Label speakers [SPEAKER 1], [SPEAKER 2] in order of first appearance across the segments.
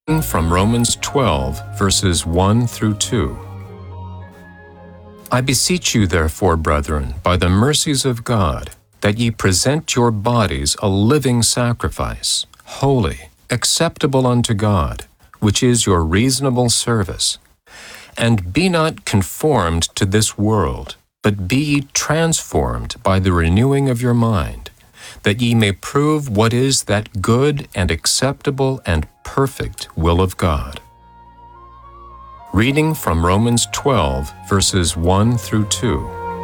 [SPEAKER 1] From Romans 12, verses 1 through 2. I beseech you, therefore, brethren, by the mercies of God, that ye present your bodies a living sacrifice, holy, acceptable unto God, which is your reasonable service. And be not conformed to this world, but be ye transformed by the renewing of your mind, that ye may prove what is that good and acceptable and perfect will of God. Reading from Romans 12, verses 1 through 2.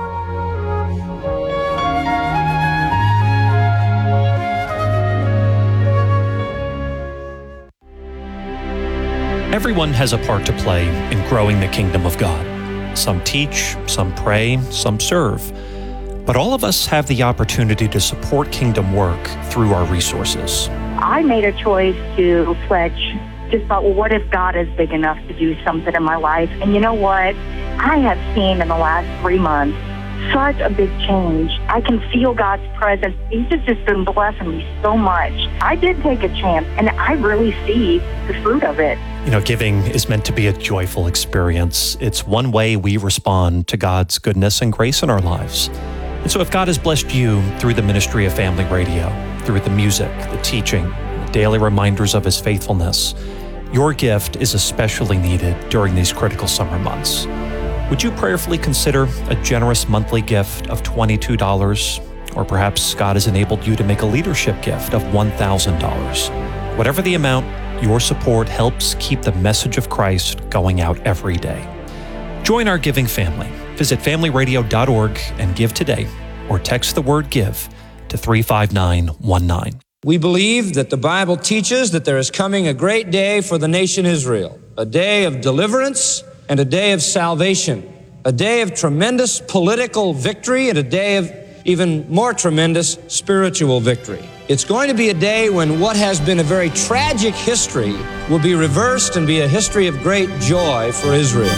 [SPEAKER 2] Everyone has a part to play in growing the kingdom of God. Some teach, some pray, some serve. But all of us have the opportunity to support kingdom work through our resources.
[SPEAKER 3] I made a choice to pledge. Just thought, well, what if God is big enough to do something in my life? And you know what? I have seen in the last 3 months such a big change. I can feel God's presence. He's just been blessing me so much. I did take a chance, and I really see the fruit of it.
[SPEAKER 2] Giving is meant to be a joyful experience. It's one way we respond to God's goodness and grace in our lives. And so if God has blessed you through the ministry of Family Radio, through the music, the teaching, the daily reminders of His faithfulness, your gift is especially needed during these critical summer months. Would you prayerfully consider a generous monthly gift of $22? Or perhaps God has enabled you to make a leadership gift of $1,000. Whatever the amount, your support helps keep the message of Christ going out every day. Join our giving family. Visit familyradio.org and give today, or text the word GIVE to 35919.
[SPEAKER 4] We believe that the Bible teaches that there is coming a great day for the nation Israel, a day of deliverance and a day of salvation, a day of tremendous political victory and a day of even more tremendous spiritual victory. It's going to be a day when what has been a very tragic history will be reversed and be a history of great joy for Israel.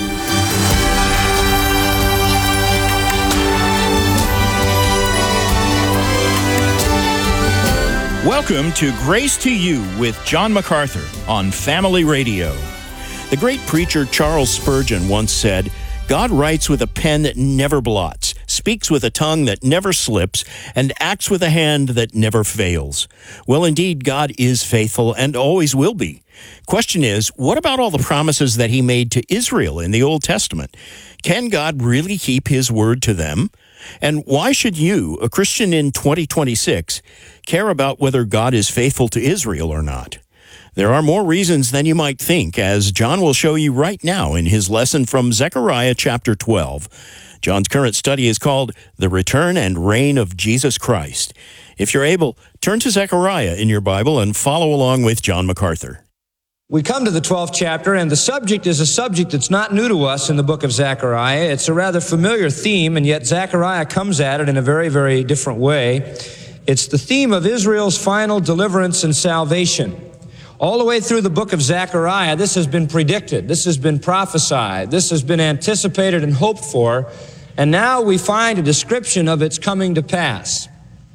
[SPEAKER 5] Welcome to Grace to You with John MacArthur on Family Radio. The great preacher Charles Spurgeon once said, God writes with a pen that never blots, speaks with a tongue that never slips, and acts with a hand that never fails. Well, indeed, God is faithful and always will be. Question is, what about all the promises that He made to Israel in the Old Testament? Can God really keep His word to them? And why should you, a Christian in 2026, care about whether God is faithful to Israel or not? There are more reasons than you might think, as John will show you right now in his lesson from Zechariah chapter 12. John's current study is called The Return and Reign of Jesus Christ. If you're able, turn to Zechariah in your Bible and follow along with John MacArthur.
[SPEAKER 4] We come to the 12th chapter, and the subject is a subject that's not new to us in the book of Zechariah. It's a rather familiar theme, and yet Zechariah comes at it in a very, very different way. It's the theme of Israel's final deliverance and salvation. All the way through the book of Zechariah, this has been predicted, this has been prophesied, this has been anticipated and hoped for, and now we find a description of its coming to pass.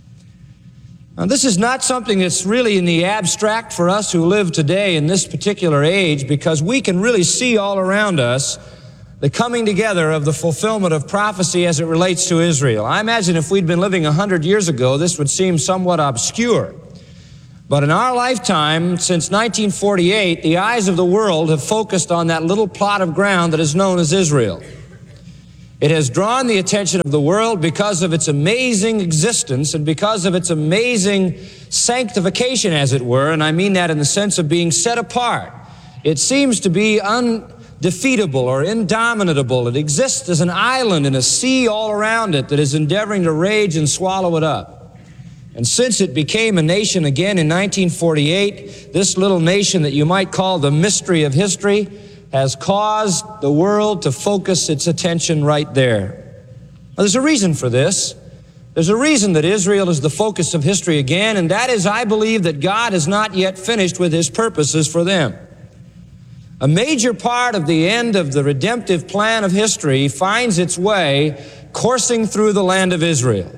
[SPEAKER 4] Now, this is not something that's really in the abstract for us who live today in this particular age, because we can really see all around us the coming together of the fulfillment of prophecy as it relates to Israel. I imagine if we'd been living 100 years ago, this would seem somewhat obscure. But in our lifetime, since 1948, the eyes of the world have focused on that little plot of ground that is known as Israel. It has drawn the attention of the world because of its amazing existence and because of its amazing sanctification, as it were, and I mean that in the sense of being set apart. It seems to be undefeatable or indomitable. It exists as an island in a sea all around it that is endeavoring to rage and swallow it up. And since it became a nation again in 1948, this little nation that you might call the mystery of history has caused the world to focus its attention right there. Now, there's a reason for this. There's a reason that Israel is the focus of history again, and that is, I believe, that God has not yet finished with His purposes for them. A major part of the end of the redemptive plan of history finds its way coursing through the land of Israel.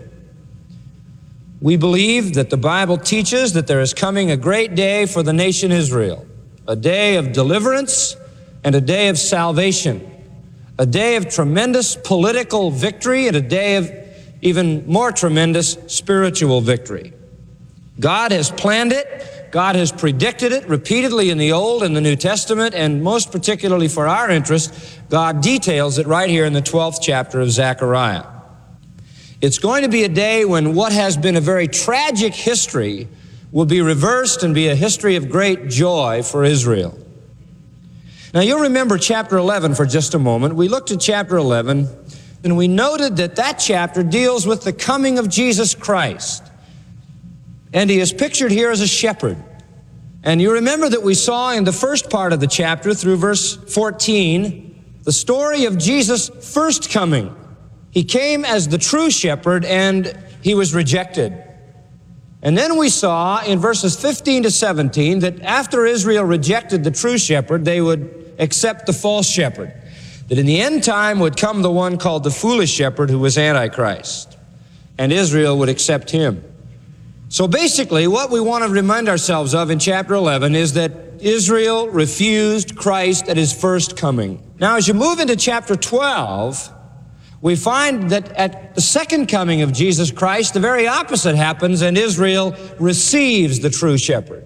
[SPEAKER 4] We believe that the Bible teaches that there is coming a great day for the nation Israel, a day of deliverance and a day of salvation, a day of tremendous political victory and a day of even more tremendous spiritual victory. God has planned it. God has predicted it repeatedly in the Old and the New Testament, and most particularly for our interest, God details it right here in the 12th chapter of Zechariah. It's going to be a day when what has been a very tragic history will be reversed and be a history of great joy for Israel. Now, you'll remember chapter 11 for just a moment. We looked at chapter 11, and we noted that that chapter deals with the coming of Jesus Christ. And he is pictured here as a shepherd. And you remember that we saw in the first part of the chapter through verse 14, the story of Jesus' first coming. He came as the true shepherd and he was rejected. And then we saw in verses 15 to 17 that after Israel rejected the true shepherd, they would accept the false shepherd. That in the end time would come the one called the foolish shepherd, who was Antichrist. And Israel would accept him. So basically, what we want to remind ourselves of in chapter 11 is that Israel refused Christ at his first coming. Now, as you move into chapter 12, we find that at the second coming of Jesus Christ, the very opposite happens, and Israel receives the true shepherd.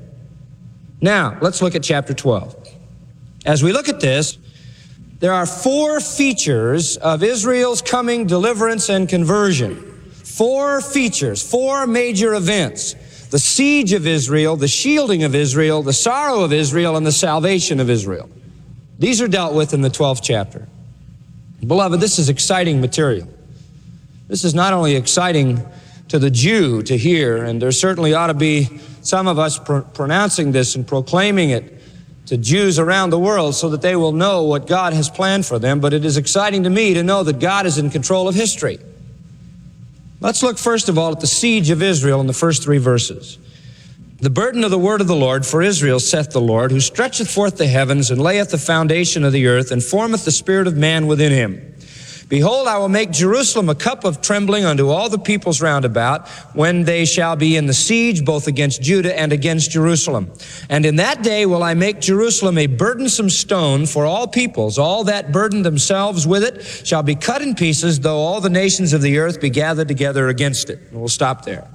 [SPEAKER 4] Now, let's look at chapter 12. As we look at this, there are four features of Israel's coming, deliverance, and conversion. Four features, four major events: the siege of Israel, the shielding of Israel, the sorrow of Israel, and the salvation of Israel. These are dealt with in the 12th chapter. Beloved, this is exciting material. This is not only exciting to the Jew to hear, and there certainly ought to be some of us pronouncing this and proclaiming it to Jews around the world so that they will know what God has planned for them, but it is exciting to me to know that God is in control of history. Let's look first of all at the siege of Israel in the first three verses. The burden of the word of the Lord for Israel, saith the Lord, who stretcheth forth the heavens, and layeth the foundation of the earth, and formeth the spirit of man within him. Behold, I will make Jerusalem a cup of trembling unto all the peoples round about, when they shall be in the siege, both against Judah and against Jerusalem. And in that day will I make Jerusalem a burdensome stone for all peoples. All that burden themselves with it shall be cut in pieces, though all the nations of the earth be gathered together against it. And we'll stop there.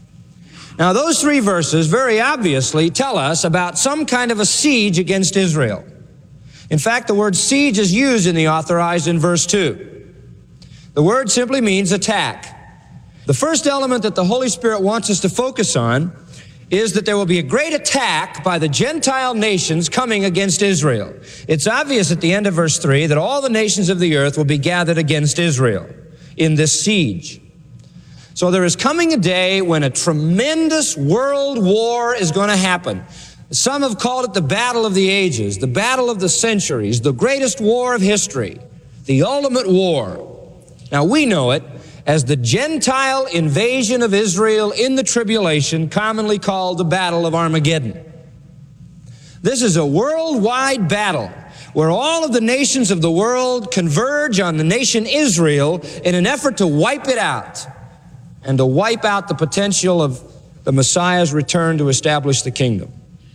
[SPEAKER 4] Now, those three verses very obviously tell us about some kind of a siege against Israel. In fact, the word siege is used in the authorized in verse 2. The word simply means attack. The first element that the Holy Spirit wants us to focus on is that there will be a great attack by the Gentile nations coming against Israel. It's obvious at the end of verse 3 that all the nations of the earth will be gathered against Israel in this siege. So there is coming a day when a tremendous world war is going to happen. Some have called it the battle of the ages, the battle of the centuries, the greatest war of history, the ultimate war. Now, we know it as the Gentile invasion of Israel in the tribulation, commonly called the Battle of Armageddon. This is a worldwide battle where all of the nations of the world converge on the nation Israel in an effort to wipe it out and to wipe out the potential of the Messiah's return to establish the kingdom.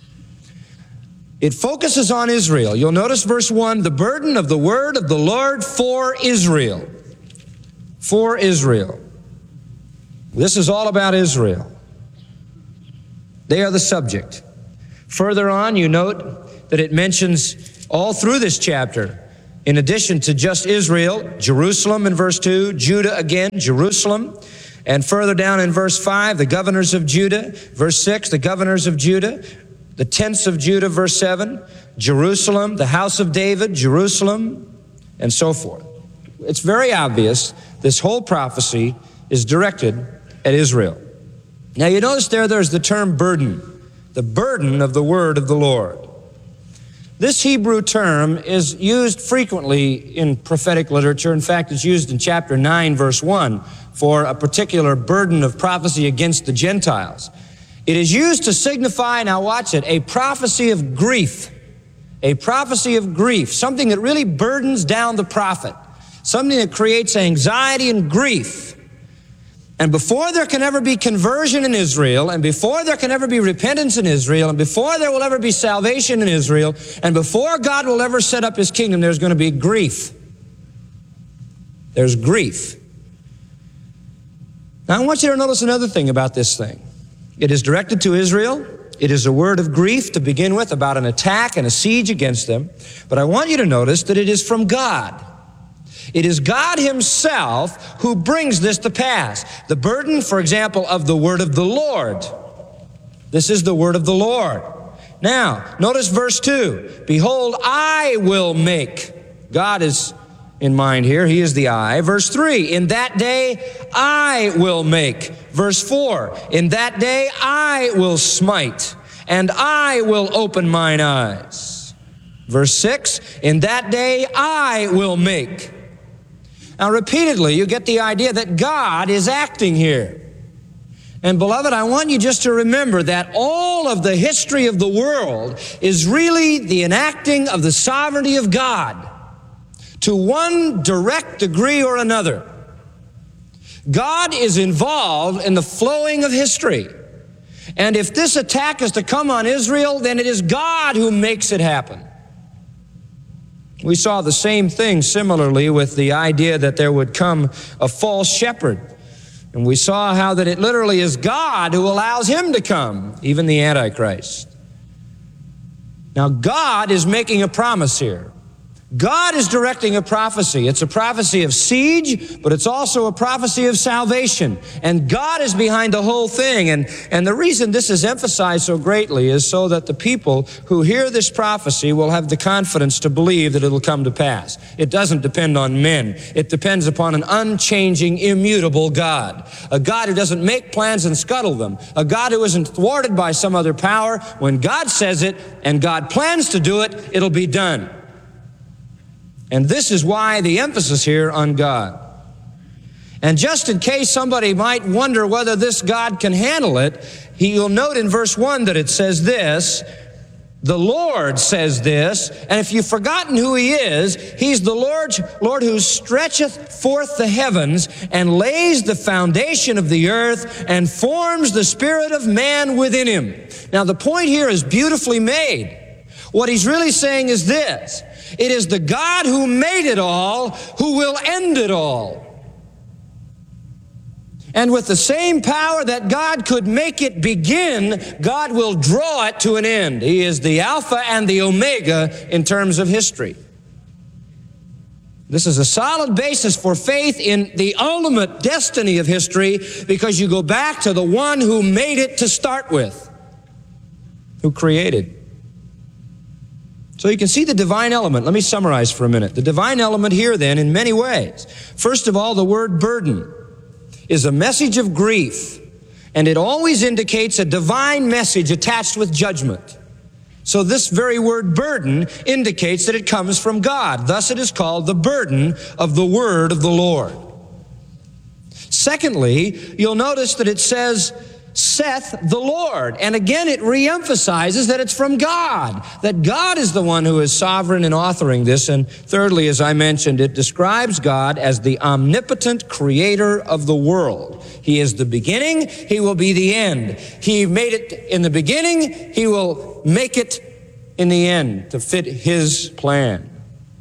[SPEAKER 4] It focuses on Israel. You'll notice verse 1, the burden of the word of the Lord for Israel. For Israel. This is all about Israel. They are the subject. Further on, you note that it mentions all through this chapter, in addition to just Israel, Jerusalem in verse 2, Judah again, Jerusalem, and further down in verse 5, the governors of Judah, verse 6, the governors of Judah, the tents of Judah, verse 7, Jerusalem, the house of David, Jerusalem, and so forth. It's very obvious this whole prophecy is directed at Israel. Now you notice there's the term burden, the burden of the word of the Lord. This Hebrew term is used frequently in prophetic literature. In fact, it's used in chapter 9, verse 1, for a particular burden of prophecy against the Gentiles. It is used to signify, now watch it, a prophecy of grief. A prophecy of grief, something that really burdens down the prophet. Something that creates anxiety and grief. And before there can ever be conversion in Israel, and before there can ever be repentance in Israel, and before there will ever be salvation in Israel, and before God will ever set up His kingdom, there's going to be grief. There's grief. Now I want you to notice another thing about this thing. It is directed to Israel. It is a word of grief to begin with about an attack and a siege against them. But I want you to notice that it is from God. It is God Himself who brings this to pass. The burden, for example, of the word of the Lord. This is the word of the Lord. Now, notice verse 2. Behold, I will make. God is in mind here. He is the I. Verse 3. In that day, I will make. Verse 4. In that day, I will smite, and I will open mine eyes. Verse 6. In that day, I will make. Now, repeatedly, you get the idea that God is acting here. And beloved, I want you just to remember that all of the history of the world is really the enacting of the sovereignty of God to one direct degree or another. God is involved in the flowing of history. And if this attack is to come on Israel, then it is God who makes it happen. We saw the same thing similarly with the idea that there would come a false shepherd. And we saw how that it literally is God who allows him to come, even the Antichrist. Now God is making a promise here. God is directing a prophecy. It's a prophecy of siege, but it's also a prophecy of salvation. And God is behind the whole thing. And the reason this is emphasized so greatly is so that the people who hear this prophecy will have the confidence to believe that it'll come to pass. It doesn't depend on men. It depends upon an unchanging, immutable God. A God who doesn't make plans and scuttle them. A God who isn't thwarted by some other power. When God says it and God plans to do it, it'll be done. And this is why the emphasis here on God. And just in case somebody might wonder whether this God can handle it, you'll note in verse 1 that it says this, the Lord says this, and if you've forgotten who He is, He's the Lord who stretcheth forth the heavens and lays the foundation of the earth and forms the spirit of man within him. Now the point here is beautifully made. What He's really saying is this. It is the God who made it all who will end it all. And with the same power that God could make it begin, God will draw it to an end. He is the Alpha and the Omega in terms of history. This is a solid basis for faith in the ultimate destiny of history because you go back to the one who made it to start with, who created. So you can see the divine element. Let me summarize for a minute. The divine element here then in many ways. First of all, the word burden is a message of grief, and it always indicates a divine message attached with judgment. So this very word burden indicates that it comes from God. Thus it is called the burden of the word of the Lord. Secondly, you'll notice that it says, saith the Lord. And again, it reemphasizes that it's from God, that God is the one who is sovereign in authoring this. And thirdly, as I mentioned, it describes God as the omnipotent creator of the world. He is the beginning, He will be the end. He made it in the beginning, He will make it in the end to fit His plan.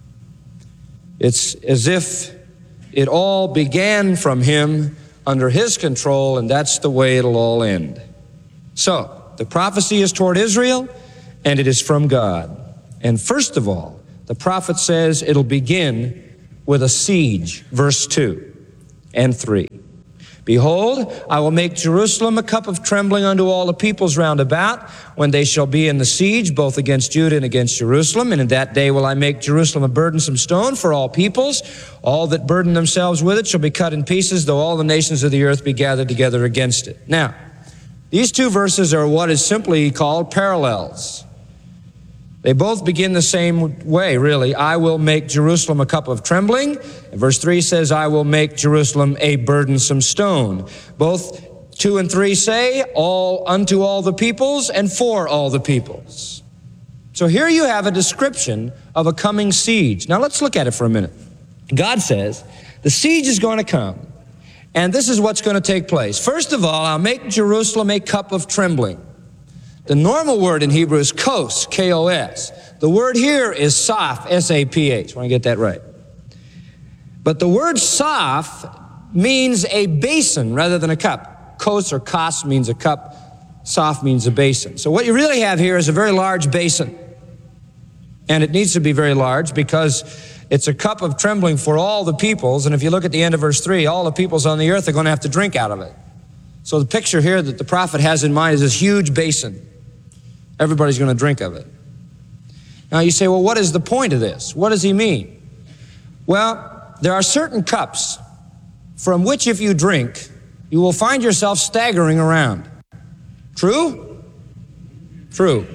[SPEAKER 4] It's as if it all began from Him under His control, and that's the way it'll all end. So, the prophecy is toward Israel, and it is from God. And first of all, the prophet says it'll begin with a siege, verse 2 and 3. Behold, I will make Jerusalem a cup of trembling unto all the peoples round about, when they shall be in the siege, both against Judah and against Jerusalem. And in that day will I make Jerusalem a burdensome stone for all peoples. All that burden themselves with it shall be cut in pieces, though all the nations of the earth be gathered together against it. Now, these two verses are what is simply called parallels. They both begin the same way, really. I will make Jerusalem a cup of trembling. And verse 3 says, I will make Jerusalem a burdensome stone. Both 2 and 3 say, all unto all the peoples and for all the peoples. So here you have a description of a coming siege. Now let's look at it for a minute. God says, the siege is going to come, And this is what's going to take place. First of all, I'll make Jerusalem a cup of trembling. The normal word in Hebrew is kos, K-O-S. The word here is saph, S-A-P-H. I want to get that right. But the word saph means a basin rather than a cup. Kos or kas means a cup. Saph means a basin. So what you really have here is a very large basin. And it needs to be very large because it's a cup of trembling for all the peoples. And if you look at the end of verse 3, all the peoples on the earth are going to have to drink out of it. So the picture here that the prophet has in mind is this huge basin. Everybody's going to drink of it. Now you say, well, what is the point of this? What does he mean? Well, there are certain cups from which if you drink, you will find yourself staggering around. True? True.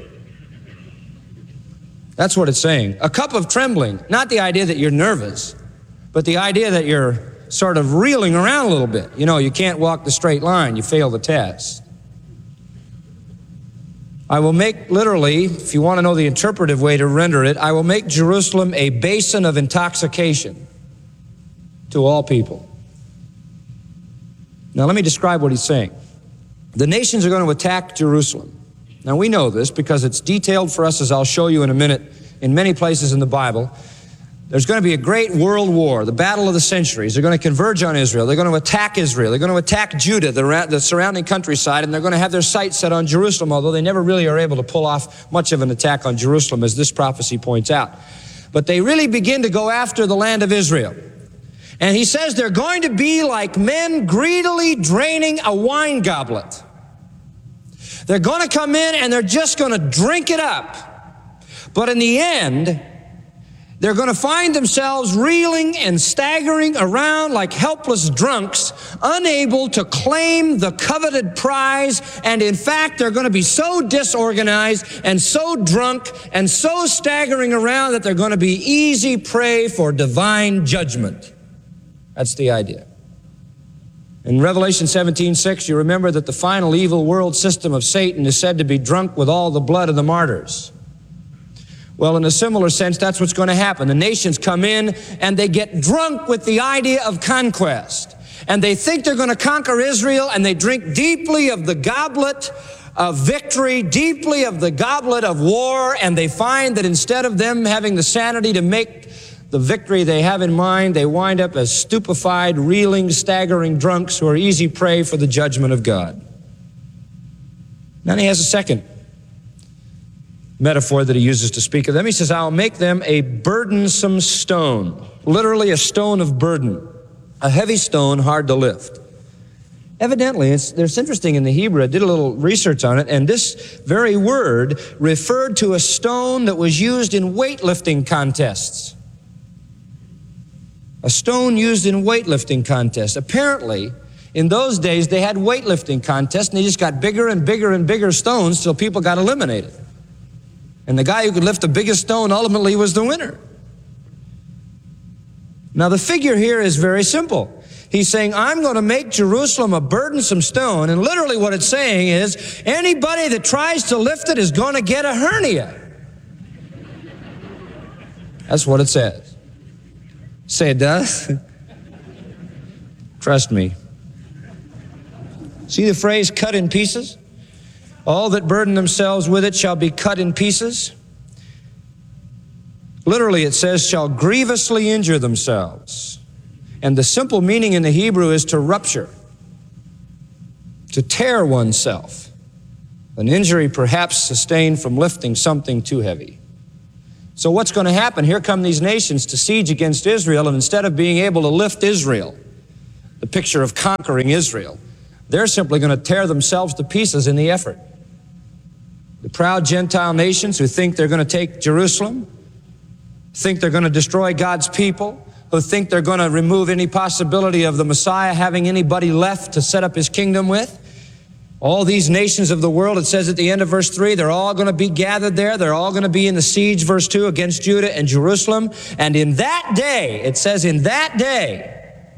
[SPEAKER 4] That's what it's saying. A cup of trembling, not the idea that you're nervous, but the idea that you're sort of reeling around a little bit. You know, you can't walk the straight line, you fail the test. I will make, literally, if you want to know the interpretive way to render it, I will make Jerusalem a basin of intoxication to all people. Now let me describe what he's saying. The nations are going to attack Jerusalem. Now we know this because it's detailed for us, as I'll show you in a minute, in many places in the Bible. There's going to be a great world war, the battle of the centuries. They're going to converge on Israel. They're going to attack Israel. They're going to attack Judah, the surrounding countryside, and they're going to have their sights set on Jerusalem, although they never really are able to pull off much of an attack on Jerusalem, as this prophecy points out. But they really begin to go after the land of Israel. And he says they're going to be like men greedily draining a wine goblet. They're going to come in and they're just going to drink it up. But in the end, they're going to find themselves reeling and staggering around like helpless drunks, unable to claim the coveted prize. And in fact, they're going to be so disorganized and so drunk and so staggering around that they're going to be easy prey for divine judgment. That's the idea. In Revelation 17:6, you remember that the final evil world system of Satan is said to be drunk with all the blood of the martyrs. Well, in a similar sense, that's what's going to happen. The nations come in and they get drunk with the idea of conquest. And they think they're going to conquer Israel, and they drink deeply of the goblet of victory, deeply of the goblet of war, and they find that instead of them having the sanity to make the victory they have in mind, they wind up as stupefied, reeling, staggering drunks who are easy prey for the judgment of God. Then he has a second metaphor that he uses to speak of them. He says, I'll make them a burdensome stone, literally a stone of burden, a heavy stone hard to lift. Evidently, it's interesting in the Hebrew. I did a little research on it, and this very word referred to a stone that was used in weightlifting contests. A stone used in weightlifting contests. Apparently, in those days, they had weightlifting contests, and they just got bigger and bigger and bigger stones till people got eliminated. And the guy who could lift the biggest stone ultimately was the winner. Now, the figure here is very simple. He's saying, I'm going to make Jerusalem a burdensome stone, and literally what it's saying is, anybody that tries to lift it is going to get a hernia. That's what it says. Say it does? Trust me. See the phrase, cut in pieces? All that burden themselves with it shall be cut in pieces. Literally it says, shall grievously injure themselves. And the simple meaning in the Hebrew is to rupture, to tear oneself. An injury perhaps sustained from lifting something too heavy. So what's going to happen? Here come these nations to siege against Israel, and instead of being able to lift Israel, the picture of conquering Israel, they're simply going to tear themselves to pieces in the effort. The proud Gentile nations who think they're going to take Jerusalem, think they're going to destroy God's people, who think they're going to remove any possibility of the Messiah having anybody left to set up his kingdom with. All these nations of the world, it says at the end of verse 3, they're all going to be gathered there. They're all going to be in the siege, verse 2, against Judah and Jerusalem. And in that day, it says in that day,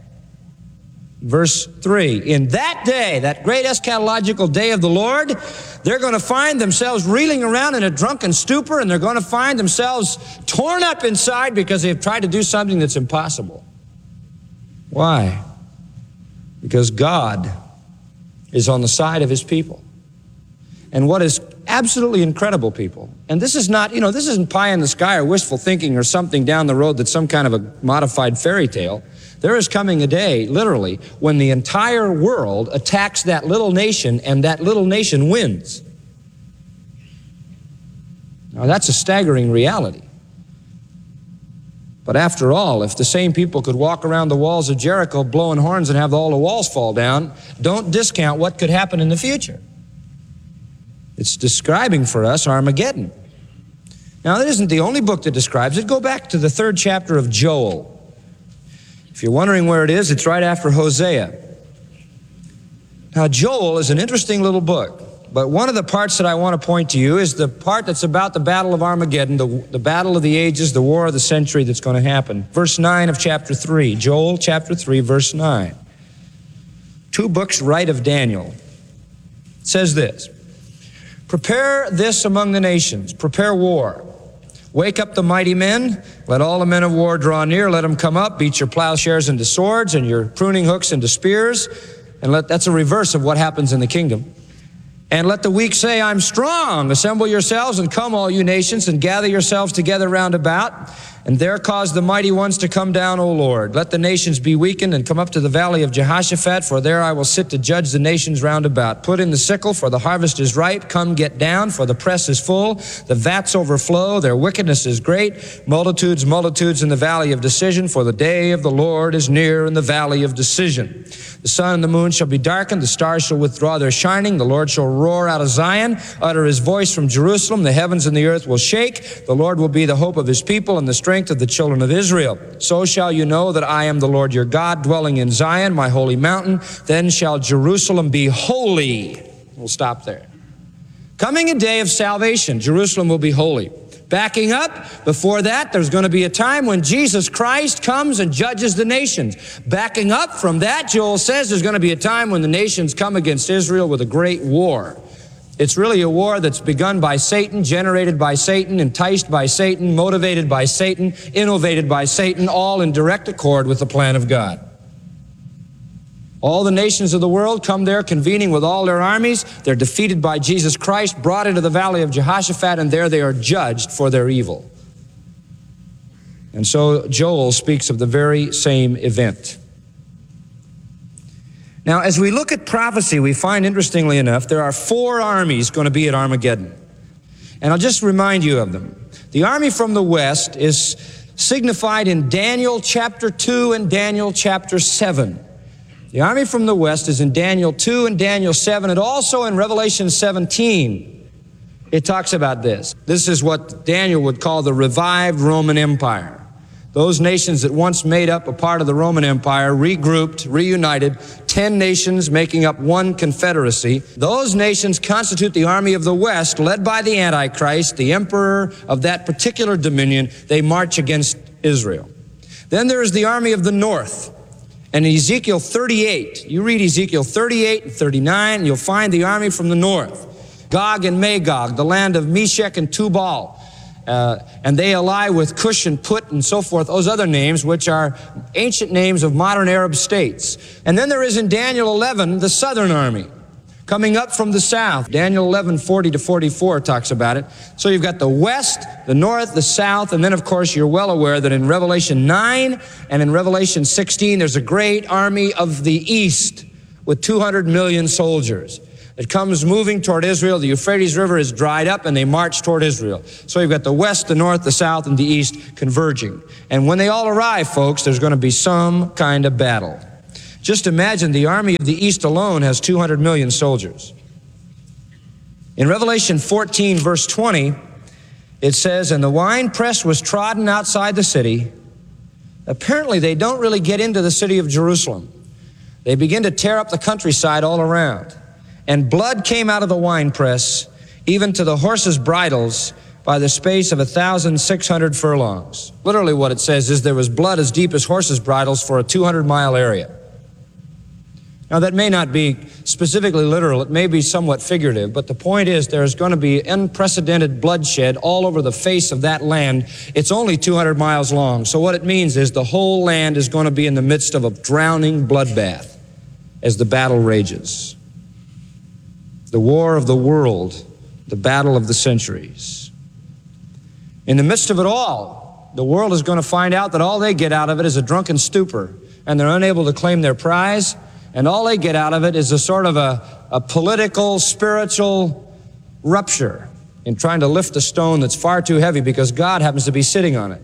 [SPEAKER 4] verse 3, in that day, that great eschatological day of the Lord, they're going to find themselves reeling around in a drunken stupor, and they're going to find themselves torn up inside because they've tried to do something that's impossible. Why? because God is on the side of his people. And what is absolutely incredible, people, and this is not, this isn't pie in the sky or wishful thinking or something down the road that's some kind of a modified fairy tale. There is coming a day, literally, when the entire world attacks that little nation and that little nation wins. Now, that's a staggering reality. But after all, if the same people could walk around the walls of Jericho blowing horns and have all the walls fall down, don't discount what could happen in the future. It's describing for us Armageddon. Now, that isn't the only book that describes it. Go back to the 3rd chapter of Joel. If you're wondering where it is, it's right after Hosea. Now, Joel is an interesting little book. But one of the parts that I want to point to you is the part that's about the battle of Armageddon, the battle of the ages, the war of the century that's going to happen. Verse 9 of chapter 3, Joel chapter 3, verse 9. 2 books right of Daniel. It says this, prepare this among the nations, prepare war. Wake up the mighty men, let all the men of war draw near, let them come up, beat your plowshares into swords and your pruning hooks into spears. And that's a reverse of what happens in the kingdom. And let the weak say, I'm strong. Assemble yourselves and come, all you nations, and gather yourselves together round about. And there cause the mighty ones to come down, O Lord. Let the nations be weakened and come up to the valley of Jehoshaphat, for there I will sit to judge the nations round about. Put in the sickle, for the harvest is ripe. Come get down, for the press is full. The vats overflow. Their wickedness is great. Multitudes, multitudes in the valley of decision, for the day of the Lord is near in the valley of decision. The sun and the moon shall be darkened. The stars shall withdraw their shining. The Lord shall roar out of Zion, utter his voice from Jerusalem. The heavens and the earth will shake. The Lord will be the hope of his people and the strength of the children of Israel. So shall you know that I am the Lord your God, dwelling in Zion, my holy mountain. Then shall Jerusalem be holy. We'll stop there. Coming a day of salvation, Jerusalem will be holy. Backing up, before that, there's going to be a time when Jesus Christ comes and judges the nations. Backing up from that, Joel says there's going to be a time when the nations come against Israel with a great war. It's really a war that's begun by Satan, generated by Satan, enticed by Satan, motivated by Satan, innovated by Satan, all in direct accord with the plan of God. All the nations of the world come there convening with all their armies. They're defeated by Jesus Christ, brought into the valley of Jehoshaphat, and there they are judged for their evil. And so Joel speaks of the very same event. Now, as we look at prophecy, we find, interestingly enough, there are 4 armies going to be at Armageddon. And I'll just remind you of them. The army from the west is signified in Daniel chapter 2 and Daniel chapter 7. The army from the west is in Daniel 2 and Daniel 7, and also in Revelation 17. It talks about this. This is what Daniel would call the revived Roman Empire. Those nations that once made up a part of the Roman Empire, regrouped, reunited, 10 nations making up one confederacy. Those nations constitute the army of the West, led by the Antichrist, the emperor of that particular dominion. They march against Israel. Then there is the army of the North. And in Ezekiel 38, you read Ezekiel 38 and 39, and you'll find the army from the north. Gog and Magog, the land of Meshech and Tubal. And they ally with Cush and Put and so forth, those other names, which are ancient names of modern Arab states. And then there is in Daniel 11, the southern army, coming up from the south. Daniel 11, 40 to 44 talks about it. So you've got the west, the north, the south, and then of course you're well aware that in Revelation 9 and in Revelation 16, there's a great army of the east with 200 million soldiers. It comes moving toward Israel. The Euphrates River is dried up and they march toward Israel. So you've got the west, the north, the south, and the east converging. And when they all arrive, folks, there's going to be some kind of battle. Just imagine the army of the east alone has 200 million soldiers. In Revelation 14, verse 20, it says, and the winepress was trodden outside the city. Apparently, they don't really get into the city of Jerusalem. They begin to tear up the countryside all around. And blood came out of the winepress, even to the horses' bridles, by the space of 1,600 furlongs. Literally what it says is there was blood as deep as horses' bridles for a 200-mile area. Now, that may not be specifically literal. It may be somewhat figurative. But the point is there's going to be unprecedented bloodshed all over the face of that land. It's only 200 miles long. So what it means is the whole land is going to be in the midst of a drowning bloodbath. as the battle rages. The war of the world, the battle of the centuries. In the midst of it all, the world is going to find out that all they get out of it is a drunken stupor, and they're unable to claim their prize, and all they get out of it is a sort of a political, spiritual rupture in trying to lift a stone that's far too heavy because God happens to be sitting on it.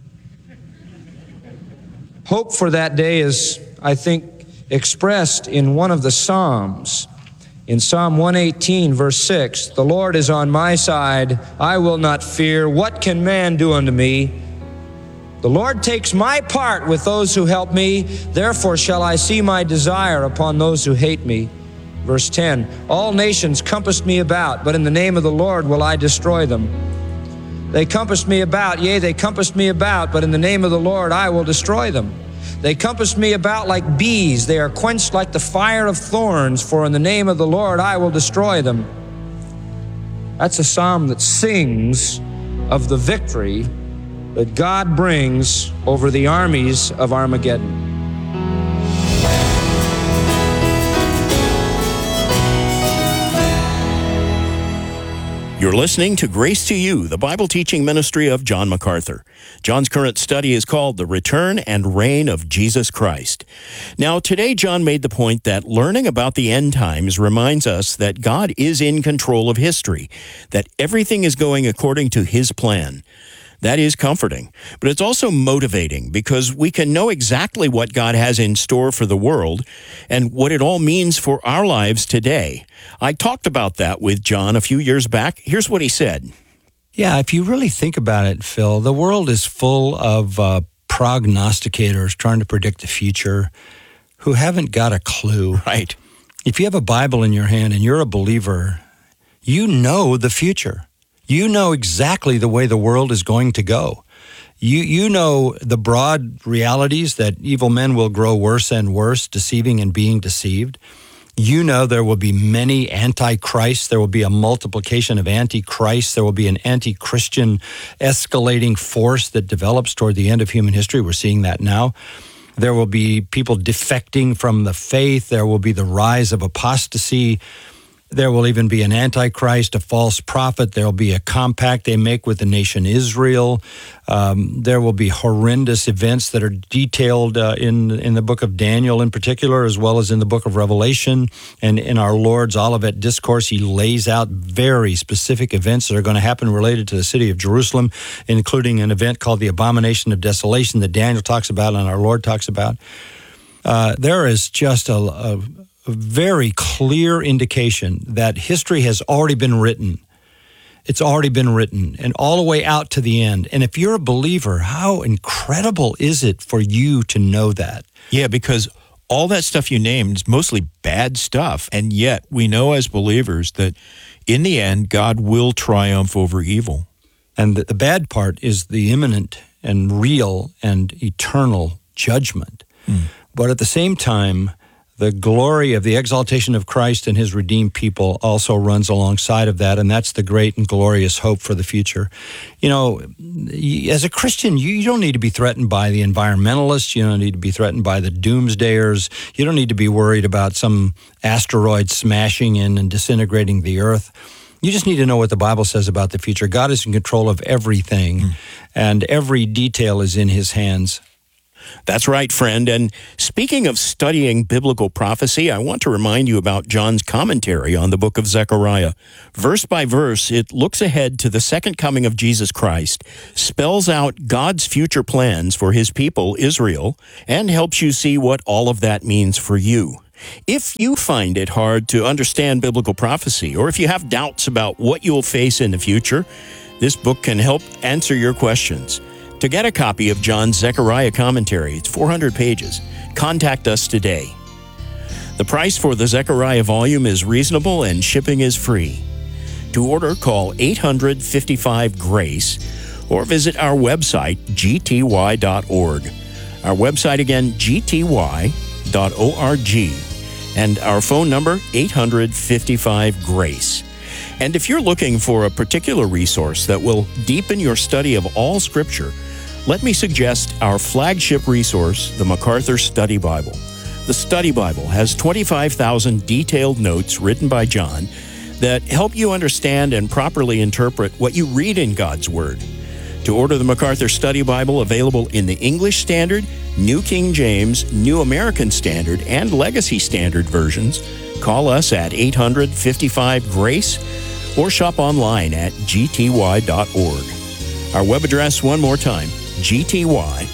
[SPEAKER 4] Hope for that day is, I think, expressed in one of the Psalms. In Psalm 118, verse 6, "The Lord is on my side, I will not fear. What can man do unto me? The Lord takes my part with those who help me, therefore shall I see my desire upon those who hate me." Verse 10, "All nations compassed me about, but in the name of the Lord will I destroy them. They compassed me about, yea, they compassed me about, but in the name of the Lord I will destroy them. They compassed me about like bees, they are quenched like the fire of thorns, for in the name of the Lord I will destroy them." That's a psalm that sings of the victory that God brings over the armies of Armageddon.
[SPEAKER 5] You're listening to Grace to You, the Bible teaching ministry of John MacArthur. John's current study is called The Return and Reign of Jesus Christ. Now, today John made the point that learning about the end times reminds us that God is in control of history, that everything is going according to His plan. That is comforting, but it's also motivating because we can know exactly what God has in store for the world and what it all means for our lives today. I talked about that with John a few years back. Here's what he said.
[SPEAKER 6] Yeah, if you really think about it, Phil, the world is full of prognosticators trying to predict the future who haven't got a clue.
[SPEAKER 5] Right.
[SPEAKER 6] If you have a Bible in your hand and you're a believer, you know the future. You know exactly the way the world is going to go. You know the broad realities that evil men will grow worse and worse, deceiving and being deceived. You know there will be many antichrists. There will be a multiplication of antichrists. There will be an anti-Christian escalating force that develops toward the end of human history. We're seeing that now. There will be people defecting from the faith. There will be the rise of apostasy. There will even be an antichrist, a false prophet. There will be a compact they make with the nation Israel. There will be horrendous events that are detailed in the book of Daniel in particular, as well as in the book of Revelation. And in our Lord's Olivet Discourse, He lays out very specific events that are going to happen related to the city of Jerusalem, including an event called the Abomination of Desolation that Daniel talks about and our Lord talks about. There is just a very clear indication that history has already been written. It's already been written, and all the way out to the end. And if you're a believer, how incredible is it for you to know that?
[SPEAKER 5] Yeah, because all that stuff you named is mostly bad stuff, and yet we know as believers that in the end, God will triumph over evil.
[SPEAKER 6] And the bad part is the imminent and real and eternal judgment. But at the same time, the glory of the exaltation of Christ and His redeemed people also runs alongside of that, and that's the great and glorious hope for the future. You know, as a Christian, you don't need to be threatened by the environmentalists. You don't need to be threatened by the doomsdayers. You don't need to be worried about some asteroid smashing in and disintegrating the earth. You just need to know what the Bible says about the future. God is in control of everything, and every detail is in His hands.
[SPEAKER 5] That's right, friend. And speaking of studying biblical prophecy, I want to remind you about John's commentary on the book of Zechariah. Verse by verse, it looks ahead to the second coming of Jesus Christ, spells out God's future plans for His people, Israel, and helps you see what all of that means for you. If you find it hard to understand biblical prophecy, or if you have doubts about what you'll face in the future, this book can help answer your questions. To get a copy of John's Zechariah commentary, it's 400 pages. Contact us today. The price for the Zechariah volume is reasonable and shipping is free. To order, call 855-GRACE or visit our website, gty.org. Our website again, gty.org. And our phone number, 855-GRACE. And if you're looking for a particular resource that will deepen your study of all Scripture, let me suggest our flagship resource, the MacArthur Study Bible. The Study Bible has 25,000 detailed notes written by John that help you understand and properly interpret what you read in God's Word. To order the MacArthur Study Bible, available in the English Standard, New King James, New American Standard, and Legacy Standard versions, call us at 855-GRACE or shop online at gty.org. Our web address, one more time, gty.org.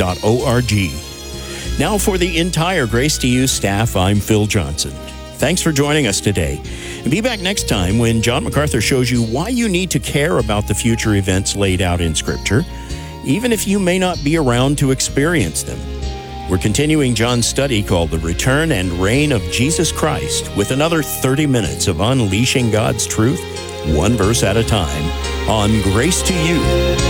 [SPEAKER 5] Now for the entire Grace to You staff, I'm Phil Johnson. Thanks for joining us today. And be back next time when John MacArthur shows you why you need to care about the future events laid out in Scripture, even if you may not be around to experience them. We're continuing John's study called The Return and Reign of Jesus Christ with another 30 minutes of unleashing God's truth, one verse at a time, on Grace to You.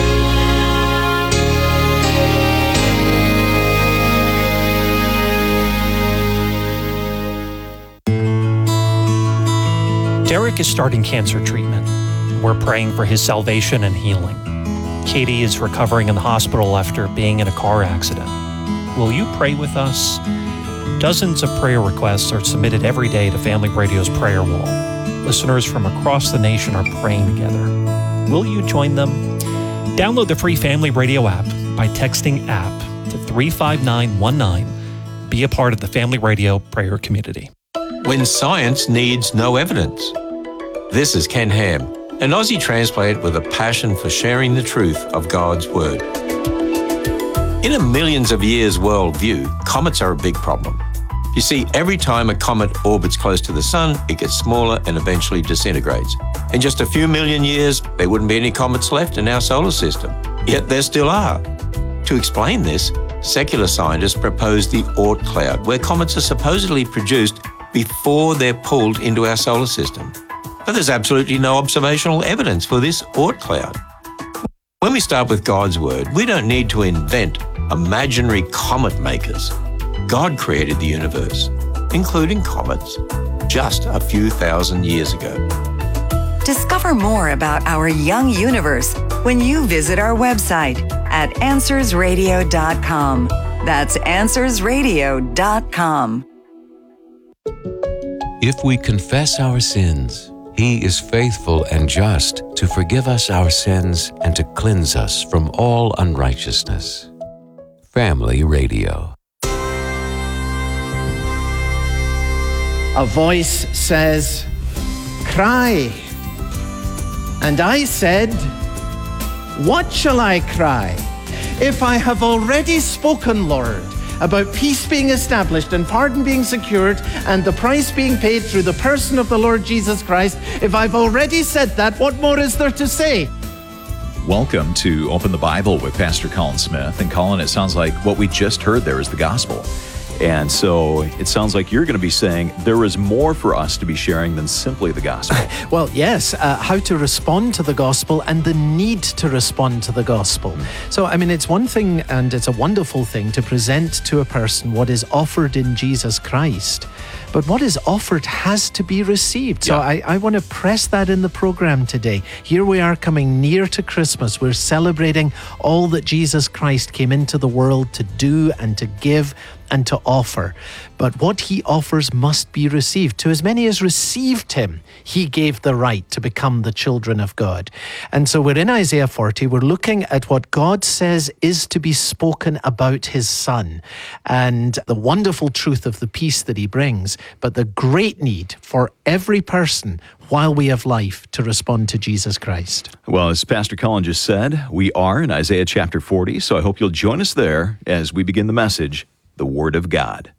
[SPEAKER 2] Derek is starting cancer treatment. We're praying for his salvation and healing. Katie is recovering in the hospital after being in a car accident. Will you pray with us? Dozens of prayer requests are submitted every day to Family Radio's prayer wall. Listeners from across the nation are praying together. Will you join them? Download the free Family Radio app by texting APP to 35919. Be a part of the Family Radio prayer community.
[SPEAKER 1] When science needs no evidence. This is Ken Ham, an Aussie transplant with a passion for sharing the truth of God's Word. In a millions of years worldview, comets are a big problem. You see, every time a comet orbits close to the sun, it gets smaller and eventually disintegrates. In just a few million years, there wouldn't be any comets left in our solar system. Yet there still are. To explain this, secular scientists proposed the Oort cloud, where comets are supposedly produced before they're pulled into our solar system. But there's absolutely no observational evidence for this Oort cloud. When we start with God's Word, we don't need to invent imaginary comet makers. God created the universe, including comets, just a few thousand years ago.
[SPEAKER 7] Discover more about our young universe when you visit our website at AnswersRadio.com. That's AnswersRadio.com.
[SPEAKER 8] If we confess our sins, He is faithful and just to forgive us our sins and to cleanse us from all unrighteousness. Family Radio.
[SPEAKER 9] A voice says, "Cry." And I said, "What shall I cry? If I have already spoken, Lord, about peace being established and pardon being secured and the price being paid through the person of the Lord Jesus Christ, if I've already said that, what more is there to say?"
[SPEAKER 10] Welcome to Open the Bible with Pastor Colin Smith. And Colin, it sounds like what we just heard there is the gospel. And so it sounds like you're going to be saying there is more for us to be sharing than simply the gospel.
[SPEAKER 9] Well, yes, how to respond to the gospel and the need to respond to the gospel. So, I mean, it's one thing and it's a wonderful thing to present to a person what is offered in Jesus Christ. But what is offered has to be received. So I want to press that in the program today. Here we are coming near to Christmas. We're celebrating all that Jesus Christ came into the world to do and to give and to offer. But what He offers must be received. To as many as received Him, He gave the right to become the children of God. And so we're in Isaiah 40. We're looking at what God says is to be spoken about His Son and the wonderful truth of the peace that He brings, but the great need for every person while we have life to respond to Jesus Christ.
[SPEAKER 10] Well, as Pastor Colin just said, we are in Isaiah chapter 40, so I hope you'll join us there as we begin the message, the Word of God.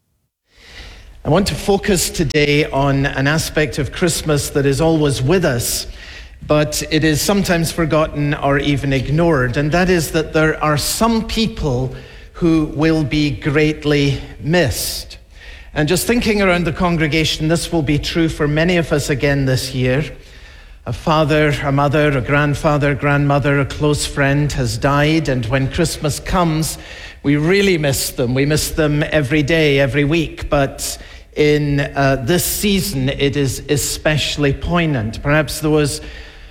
[SPEAKER 9] I want to focus today on an aspect of Christmas that is always with us, but it is sometimes forgotten or even ignored, and that is that there are some people who will be greatly missed. And just thinking around the congregation, this will be true for many of us again this year. A father, a mother, a grandfather, grandmother, a close friend has died, and when Christmas comes, we really miss them. We miss them every day, every week, but in this season, it is especially poignant. Perhaps there was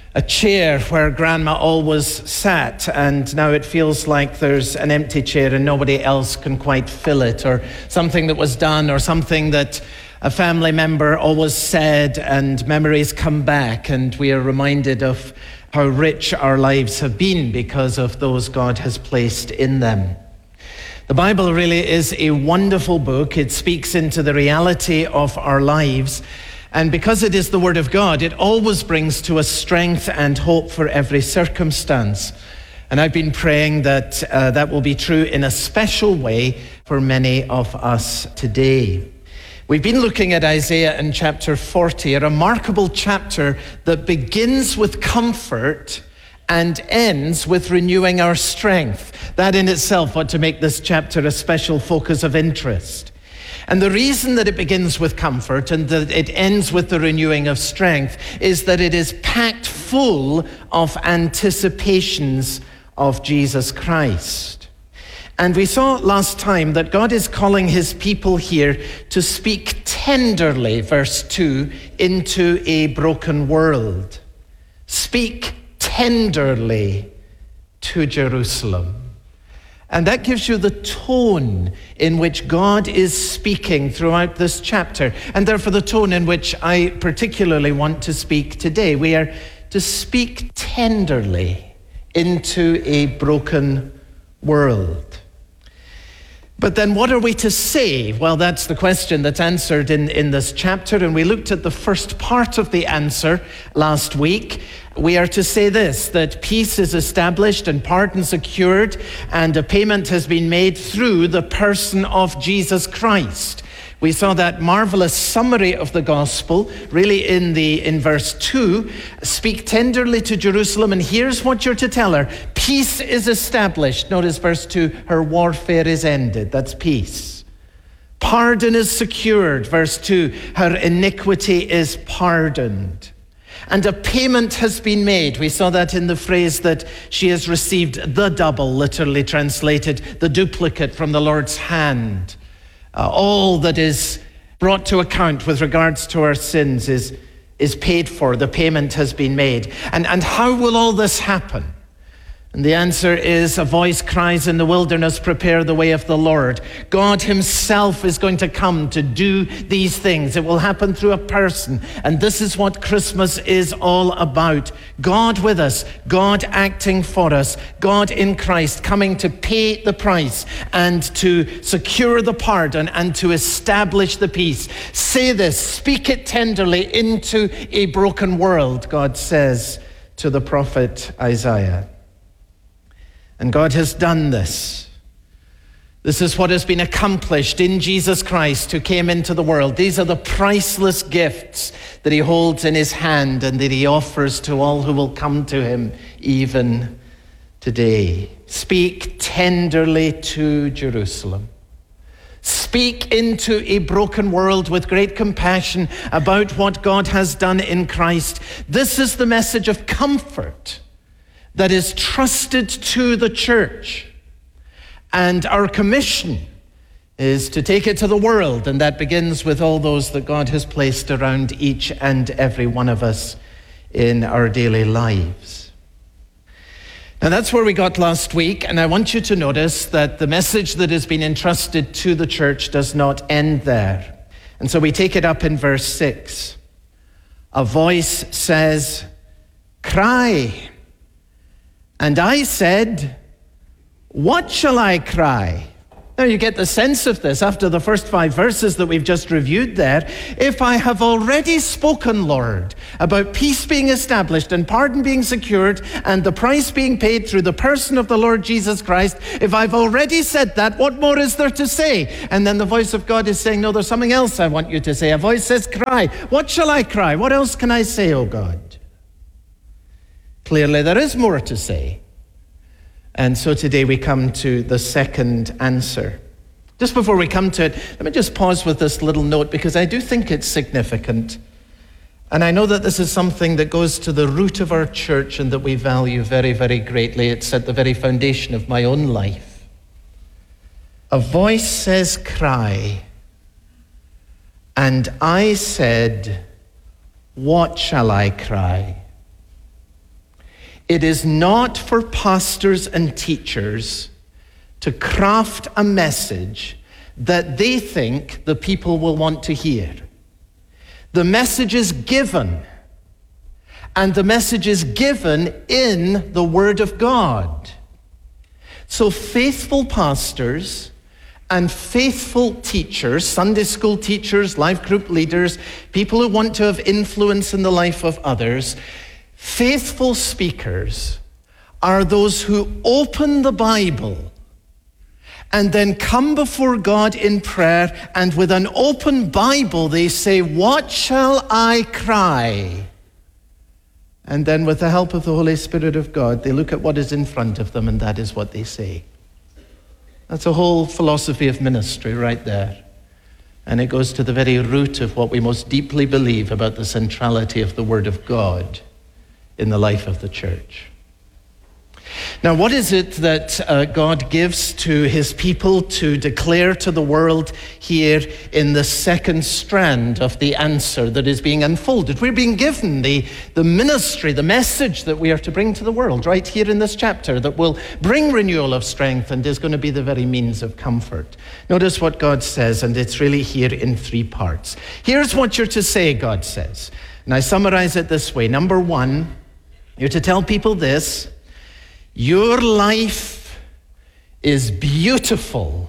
[SPEAKER 9] a chair where Grandma always sat, and now it feels like there's an empty chair and nobody else can quite fill it, or something that was done, or something that a family member always said, and memories come back, and we are reminded of how rich our lives have been because of those God has placed in them. The Bible really is a wonderful book. It speaks into the reality of our lives. And because it is the Word of God, it always brings to us strength and hope for every circumstance. And I've been praying that that will be true in a special way for many of us today. We've been looking at Isaiah in chapter 40, a remarkable chapter that begins with comfort and ends with renewing our strength. That in itself ought to make this chapter a special focus of interest. And the reason that it begins with comfort and that it ends with the renewing of strength is that it is packed full of anticipations of Jesus Christ. And we saw last time that God is calling his people here to speak tenderly, verse 2, into a broken world. Speak tenderly to Jerusalem. And that gives you the tone in which God is speaking throughout this chapter, and therefore the tone in which I particularly want to speak today. We are to speak tenderly into a broken world. But then what are we to say? Well, that's the question that's answered in this chapter, and we looked at the first part of the answer last week. We are to say this, that peace is established and pardon secured, and a payment has been made through the person of Jesus Christ. We saw that marvelous summary of the gospel, really in verse 2. Speak tenderly to Jerusalem, and here's what you're to tell her. Peace is established. Notice verse 2, her warfare is ended. That's peace. Pardon is secured. Verse 2, her iniquity is pardoned. And a payment has been made. We saw that in the phrase that she has received the double, literally translated, the duplicate from the Lord's hand. All that is brought to account with regards to our sins is paid for. The payment has been made. And how will all this happen? And the answer is, a voice cries in the wilderness, prepare the way of the Lord. God himself is going to come to do these things. It will happen through a person. And this is what Christmas is all about. God with us, God acting for us, God in Christ coming to pay the price and to secure the pardon and to establish the peace. Say this, speak it tenderly into a broken world, God says to the prophet Isaiah. And God has done this. This is what has been accomplished in Jesus Christ who came into the world. These are the priceless gifts that he holds in his hand and that he offers to all who will come to him even today. Speak tenderly to Jerusalem. Speak into a broken world with great compassion about what God has done in Christ. This is the message of comfort that is trusted to the church. And our commission is to take it to the world, and that begins with all those that God has placed around each and every one of us in our daily lives. Now that's where we got last week, and I want you to notice that the message that has been entrusted to the church does not end there. And so we take it up in verse 6. A voice says, "Cry." And I said, "What shall I cry?" Now you get the sense of this after the first 5 verses that we've just reviewed there. If I have already spoken, Lord, about peace being established and pardon being secured and the price being paid through the person of the Lord Jesus Christ, if I've already said that, what more is there to say? And then the voice of God is saying, no, there's something else I want you to say. A voice says, cry. What shall I cry? What else can I say, O God? Clearly, there is more to say. And so today we come to the second answer. Just before we come to it, let me just pause with this little note because I do think it's significant. And I know that this is something that goes to the root of our church and that we value very, very greatly. It's at the very foundation of my own life. A voice says, cry. And I said, what shall I cry? It is not for pastors and teachers to craft a message that they think the people will want to hear. The message is given, and the message is given in the Word of God. So faithful pastors and faithful teachers, Sunday school teachers, life group leaders, people who want to have influence in the life of others, faithful speakers are those who open the Bible and then come before God in prayer, and with an open Bible they say, "What shall I cry?" And then with the help of the Holy Spirit of God, they look at what is in front of them, and that is what they say. That's a whole philosophy of ministry right there. And it goes to the very root of what we most deeply believe about the centrality of the Word of God in the life of the church. Now, what is it that God gives to his people to declare to the world here in the second strand of the answer that is being unfolded? We're being given the ministry, the message that we are to bring to the world right here in this chapter that will bring renewal of strength and is going to be the very means of comfort. Notice what God says, and it's really here in 3 parts. Here's what you're to say, God says. And I summarize it this way. Number 1, you're to tell people this: your life is beautiful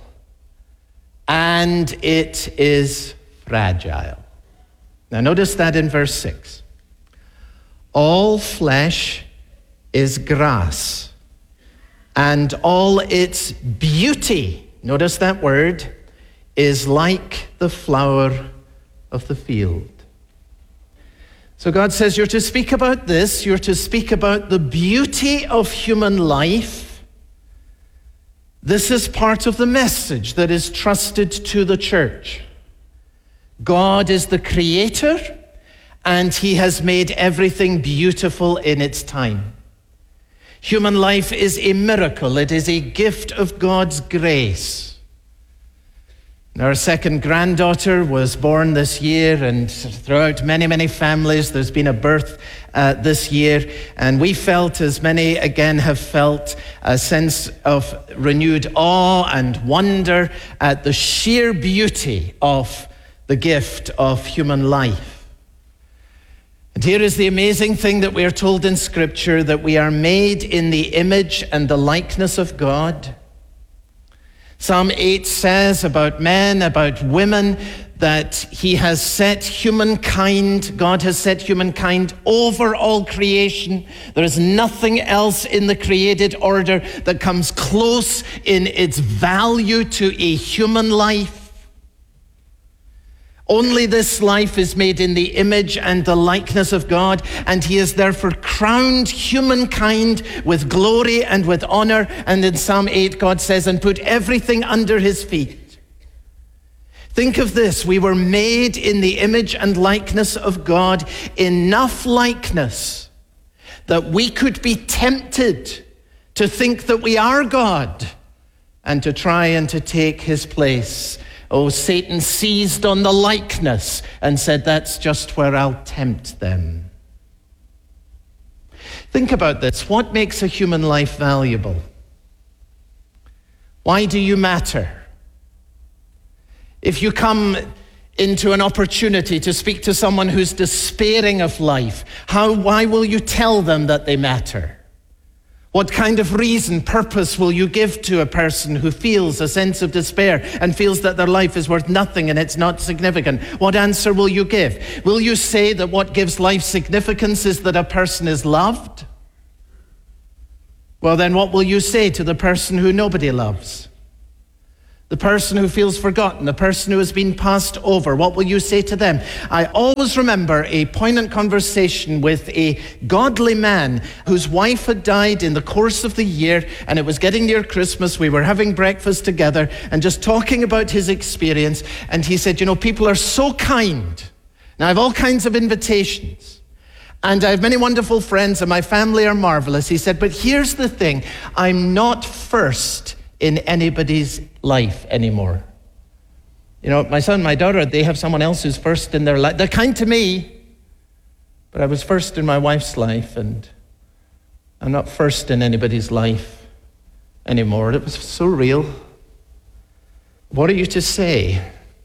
[SPEAKER 9] and it is fragile. Now notice that in verse 6. All flesh is grass, and all its beauty, notice that word, is like the flower of the field. So God says you're to speak about this, you're to speak about the beauty of human life. This is part of the message that is trusted to the church. God is the creator, and he has made everything beautiful in its time. Human life is a miracle. It is a gift of God's grace. Our second granddaughter was born this year, and throughout many, many families, there's been a birth this year. And we felt, as many again have felt, a sense of renewed awe and wonder at the sheer beauty of the gift of human life. And here is the amazing thing that we are told in Scripture, that we are made in the image and the likeness of God. Psalm 8 says about men, about women, that he has set humankind, God has set humankind over all creation. There is nothing else in the created order that comes close in its value to a human life. Only this life is made in the image and the likeness of God, and he has therefore crowned humankind with glory and with honor. And in Psalm 8, God says, and put everything under his feet. Think of this. We were made in the image and likeness of God, enough likeness that we could be tempted to think that we are God and to try and to take his place. Oh, Satan seized on the likeness and said, that's just where I'll tempt them. Think about this. What makes a human life valuable? Why do you matter? If you come into an opportunity to speak to someone who's despairing of life, why will you tell them that they matter? What kind of reason, purpose will you give to a person who feels a sense of despair and feels that their life is worth nothing and it's not significant? What answer will you give? Will you say that what gives life significance is that a person is loved? Well, then what will you say to the person who nobody loves? The person who feels forgotten, the person who has been passed over, what will you say to them? I always remember a poignant conversation with a godly man whose wife had died in the course of the year, and it was getting near Christmas. We were having breakfast together and just talking about his experience. And he said, people are so kind. Now, I have all kinds of invitations, and I have many wonderful friends, and my family are marvelous. He said, but here's the thing. I'm not first in anybody's life anymore. My son, my daughter, they have someone else who's first in their life. They're kind to me, but I was first in my wife's life, and I'm not first in anybody's life anymore. It was so real. What are you to say?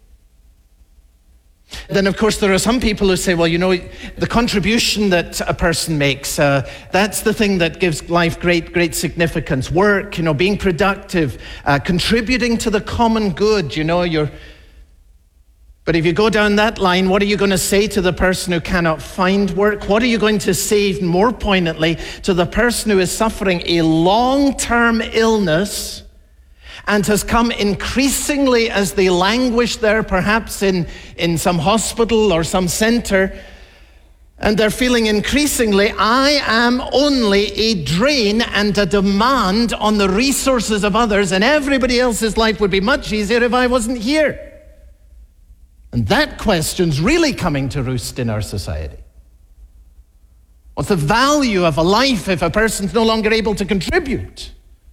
[SPEAKER 9] Then, of course, there are some people who say, well, you know, the contribution that a person makes, that's the thing that gives life great significance. Work, you know, being productive, contributing to the common good, you know. But if you go down that line, what are you going to say to the person who cannot find work? What are you going to say, even more poignantly, to the person who is suffering a long-term illness and has come increasingly as they languish there, perhaps in some hospital or some center, and they're feeling increasingly, I am only a drain and a demand on the resources of others, and everybody else's life would be much easier if I wasn't here. And that question's really coming to roost in our society. What's the value of a life if a person's no longer able to contribute?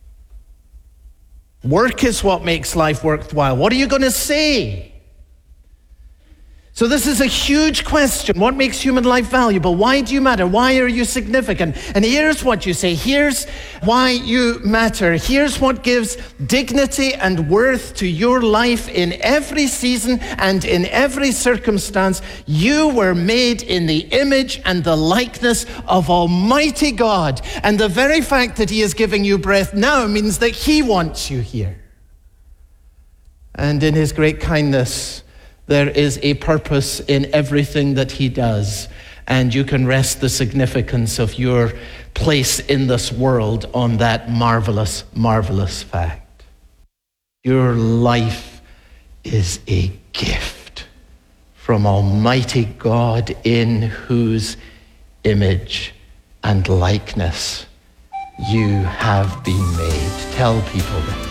[SPEAKER 9] Work is what makes life worthwhile. What are you going to say? So this is a huge question. What makes human life valuable? Why do you matter? Why are you significant? And here's what you say. Here's why you matter. Here's what gives dignity and worth to your life in every season and in every circumstance. You were made in the image and the likeness of Almighty God. And the very fact that He is giving you breath now means that He wants you here. And in His great kindness, there is a purpose in everything that He does, and you can rest the significance of your place in this world on that marvelous, marvelous fact. Your life is a gift from Almighty God, in whose image and likeness you have been made. Tell people this.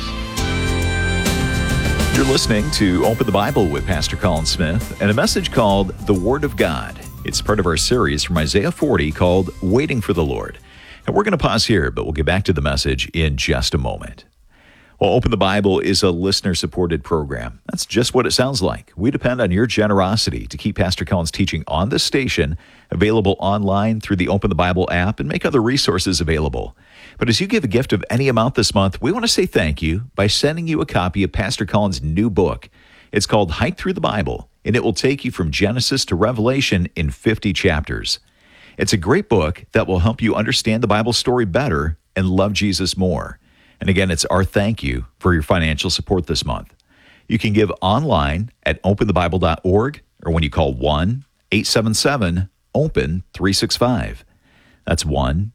[SPEAKER 10] You're listening to Open the Bible with Pastor Colin Smith and a message called The Word of God. It's part of our series from Isaiah 40 called Waiting for the Lord. And we're going to pause here, but we'll get back to the message in just a moment. Well, Open the Bible is a listener-supported program. That's just what it sounds like. We depend on your generosity to keep Pastor Colin's teaching on this station available online through the Open the Bible app and make other resources available. But as you give a gift of any amount this month, we want to say thank you by sending you a copy of Pastor Colin's new book. It's called Hike Through the Bible, and it will take you from Genesis to Revelation in 50 chapters. It's a great book that will help you understand the Bible story better and love Jesus more. And again, it's our thank you for your financial support this month. You can give online at openthebible.org or when you call 1-877-OPEN-365. That's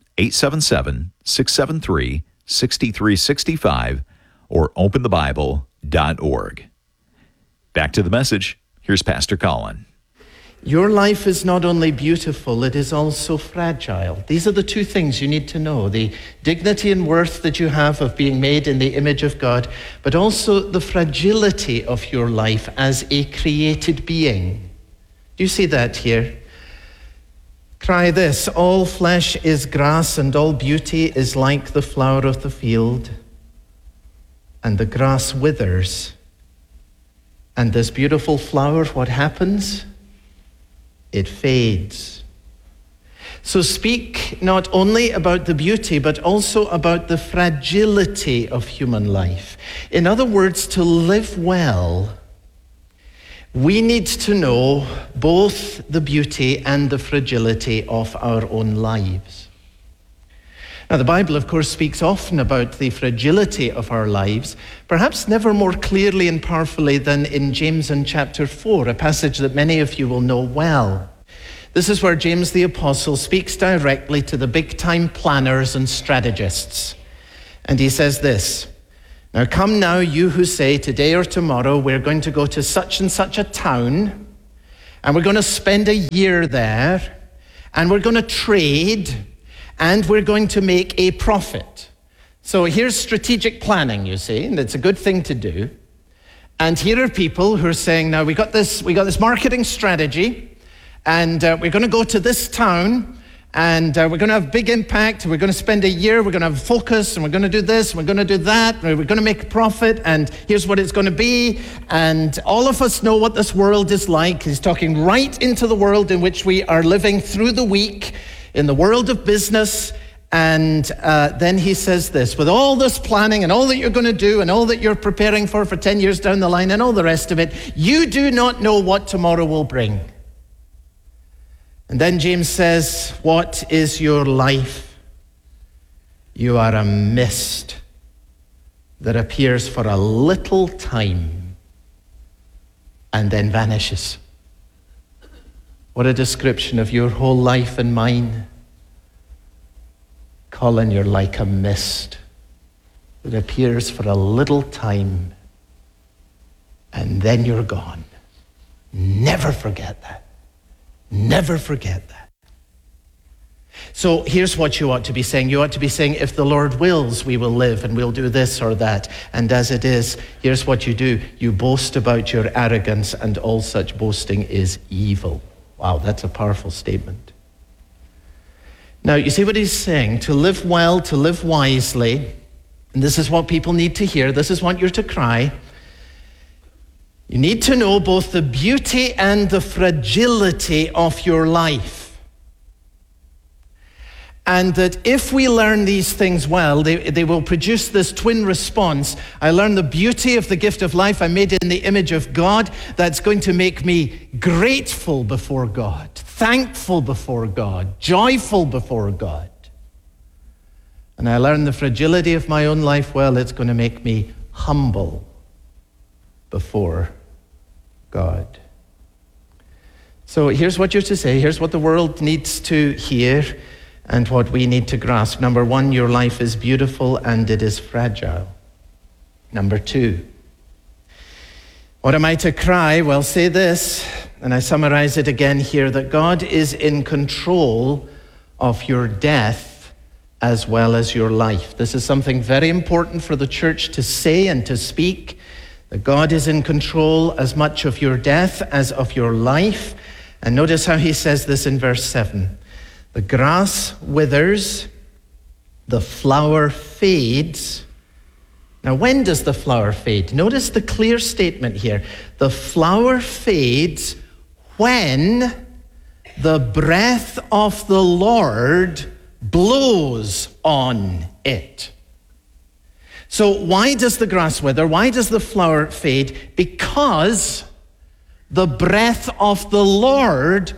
[SPEAKER 10] 1-877-673-6365 or openthebible.org. Back to the message. Here's Pastor Colin.
[SPEAKER 9] Your life is not only beautiful, it is also fragile. These are the two things you need to know. The dignity and worth that you have of being made in the image of God, but also the fragility of your life as a created being. Do you see that here? Cry this, all flesh is grass and all beauty is like the flower of the field. And the grass withers. And this beautiful flower, what happens? It fades. So speak not only about the beauty, but also about the fragility of human life. In other words, to live well, we need to know both the beauty and the fragility of our own lives. Now, the Bible, of course, speaks often about the fragility of our lives, perhaps never more clearly and powerfully than in James in chapter 4, a passage that many of you will know well. This is where James the Apostle speaks directly to the big-time planners and strategists. And he says this, now come now, you who say today or tomorrow we're going to go to such and such a town, and we're going to spend a year there, and we're going to trade, and we're going to make a profit. So here's strategic planning, you see, and it's a good thing to do. And here are people who are saying, now we got this marketing strategy, and we're going to go to this town, and we're going to have big impact. We're going to spend a year. We're going to have focus, and we're going to do this. And we're going to do that. We're going to make a profit, and here's what it's going to be. And all of us know what this world is like. He's talking right into the world in which we are living through the week, in the world of business. And then he says this, with all this planning and all that you're going to do and all that you're preparing for 10 years down the line and all the rest of it, you do not know what tomorrow will bring. And then James says, what is your life? You are a mist that appears for a little time and then vanishes. What a description of your whole life and mine. Colin, you're like a mist that appears for a little time and then you're gone. Never forget that. Never forget that. So here's what you ought to be saying. You ought to be saying, if the Lord wills, we will live and we'll do this or that. And as it is, here's what you do. You boast about your arrogance, and all such boasting is evil. Wow, that's a powerful statement. Now, you see what he's saying? To live well, to live wisely, and this is what people need to hear. This is what you're to cry. You need to know both the beauty and the fragility of your life. And that if we learn these things well, they will produce this twin response. I learn the beauty of the gift of life. I'm made in the image of God. That's going to make me grateful before God, thankful before God, joyful before God. And I learn the fragility of my own life. Well, it's going to make me humble before God. So here's what you're to say. Here's what the world needs to hear and what we need to grasp. Number one, your life is beautiful and it is fragile. Number two, what am I to cry? Well, say this, and I summarize it again here, that God is in control of your death as well as your life. This is something very important for the church to say and to speak, that God is in control as much of your death as of your life. And notice how he says this in verse 7. The grass withers, the flower fades. Now, when does the flower fade? Notice the clear statement here. The flower fades when the breath of the Lord blows on it. So why does the grass wither? Why does the flower fade? Because the breath of the Lord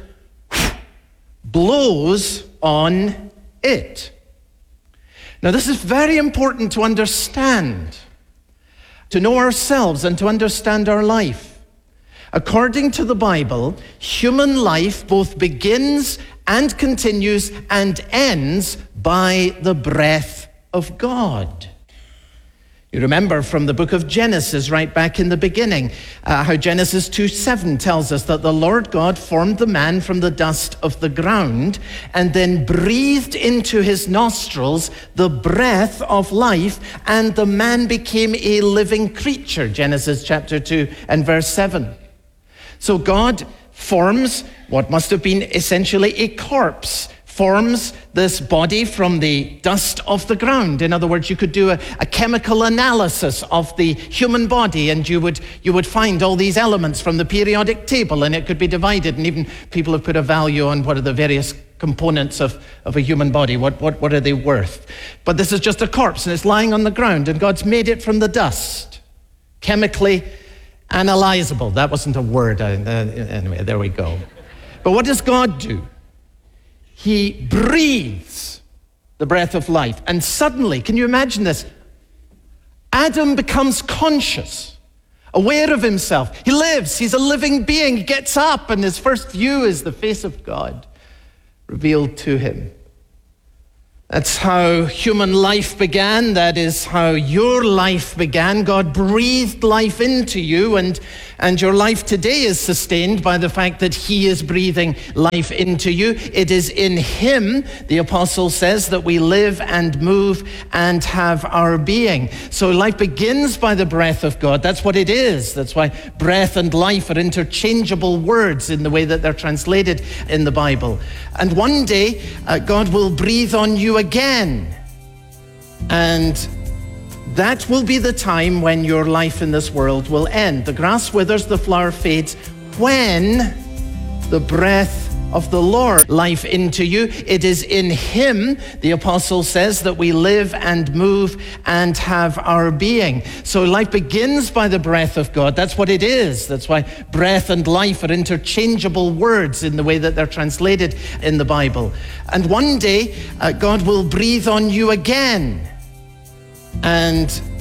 [SPEAKER 9] blows on it. Now, this is very important to understand, to know ourselves and to understand our life. According to the Bible, human life both begins and continues and ends by the breath of God. You remember from the book of Genesis, right back in the beginning, how Genesis 2:7 tells us that the Lord God formed the man from the dust of the ground and then breathed into his nostrils the breath of life, and the man became a living creature, Genesis chapter 2 and verse 7. So God forms what must have been essentially a corpse, forms this body from the dust of the ground. In other words, you could do a chemical analysis of the human body, and you would find all these elements from the periodic table, and it could be divided, and even people have put a value on what are the various components of a human body, what are they worth. But this is just a corpse, and it's lying on the ground, and God's made it from the dust, chemically analyzable. That wasn't a word. Anyway, there we go. But what does God do? He breathes the breath of life. And suddenly, can you imagine this? Adam becomes conscious, aware of himself. He lives. He's a living being. He gets up, and his first view is the face of God revealed to him. That's how human life began. That is how your life began. God breathed life into you, and your life today is sustained by the fact that he is breathing life into you. It is in him, the apostle says, that we live and move and have our being. So life begins by the breath of God. That's what it is. That's why breath and life are interchangeable words in the way that they're translated in the Bible. And one day, God will breathe on you again. And that will be the time when your life in this world will end. The grass withers, the flower fades, when the breath of the Lord life into you. It is in him, the apostle says, that we live and move and have our being. So life begins by the breath of God. That's what it is. That's why breath and life are interchangeable words in the way that they're translated in the Bible. And one day, God will breathe on you again. And